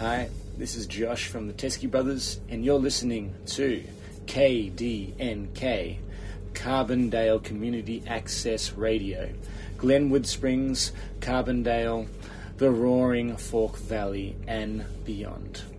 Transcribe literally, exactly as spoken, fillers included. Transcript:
Hi, this is Josh from the Teskey Brothers, and you're listening to K D N K, Carbondale Community Access Radio, Glenwood Springs, Carbondale, the Roaring Fork Valley, and beyond.